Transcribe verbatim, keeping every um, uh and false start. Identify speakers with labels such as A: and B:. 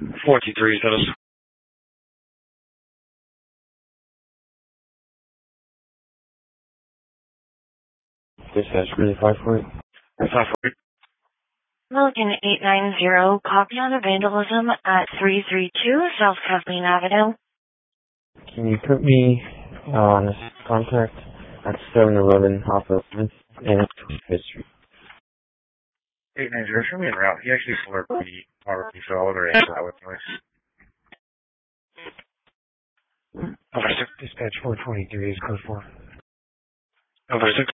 A: forty-three status.
B: Dispatch, really five for it.
A: five forty.
C: Milligan eight nine zero, copy on a vandalism at three three two South Kathleen Avenue.
B: Can you put me on a contact at seven eleven off of Smith and Fifth Street?
A: eight nine zero, show me en route. He actually slurped the already, so I'll order that with noise. Over six.
B: Dispatch four twenty-three is code four.
A: Over six.